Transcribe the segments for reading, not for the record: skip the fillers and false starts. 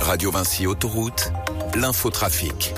Radio Vinci Autoroute, l'infotrafic.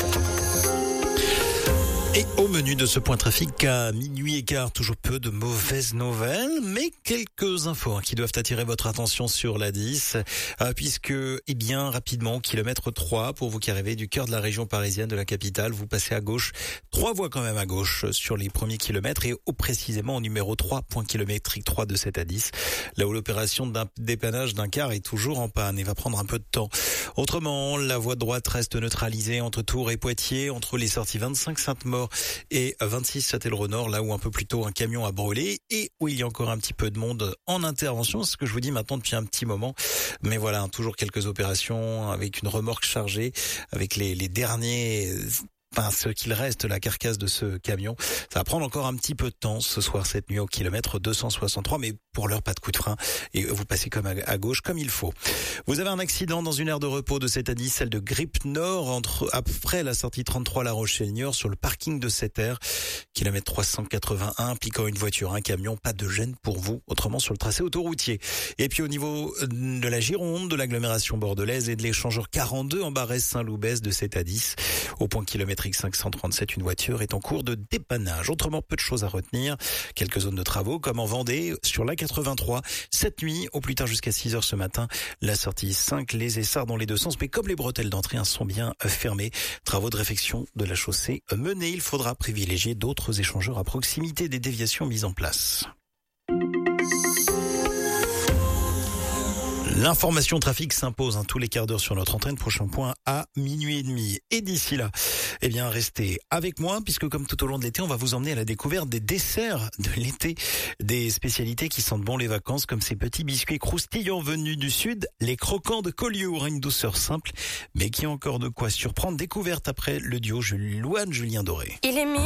Et au menu de ce point trafic à minuit et quart, toujours peu de mauvaises nouvelles, mais quelques infos qui doivent attirer votre attention sur la 10, puisque, rapidement, kilomètre 3, pour vous qui arrivez du cœur de la région parisienne, de la capitale, vous passez à gauche, 3 voies quand même à gauche sur les premiers kilomètres, et précisément au numéro 3, point kilométrique 3 de 7 à 10, là où l'opération dépannage d'un car est toujours en panne et va prendre un peu de temps. Autrement, la voie de droite reste neutralisée entre Tours et Poitiers, entre les sorties 25 Sainte-Maure et 26 Châtellerault-Nord, là où un peu plus tôt un camion a brûlé et où il y a encore un petit peu de monde en intervention, c'est ce que je vous dis maintenant depuis un petit moment. Mais voilà, toujours quelques opérations avec une remorque chargée, avec les derniers... ce qu'il reste, la carcasse de ce camion. Ça va prendre encore un petit peu de temps ce soir, cette nuit, au kilomètre 263, mais pour l'heure, pas de coup de frein. Et vous passez comme à gauche, comme il faut. Vous avez un accident dans une aire de repos de 7 à 10, celle de Grippe Nord, après la sortie 33 La Roche-Niort, sur le parking de cette aire. Kilomètre 381, impliquant une voiture, un camion, pas de gêne pour vous, autrement sur le tracé autoroutier. Et puis au niveau de la Gironde, de l'agglomération bordelaise et de l'échangeur 42 en Barès-Saint-Loubès de 7 à 10, au point kilométrique 537, une voiture est en cours de dépannage. Autrement, peu de choses à retenir. Quelques zones de travaux, comme en Vendée, sur la 83, cette nuit, au plus tard jusqu'à 6h ce matin, la sortie 5, les Essarts dans les deux sens, mais comme les bretelles d'entrée sont bien fermées, travaux de réfection de la chaussée menés, il faudra privilégier d'autres échangeurs à proximité des déviations mises en place. L'information trafic s'impose tous les quarts d'heure sur notre antenne. Prochain point à minuit et demi. Et d'ici là, restez avec moi, puisque comme tout au long de l'été, on va vous emmener à la découverte des desserts de l'été, des spécialités qui sentent bon les vacances, comme ces petits biscuits croustillants venus du sud, les croquants de Collioure, une douceur simple, mais qui a encore de quoi surprendre. Découverte après le duo Louane-Julien Doré.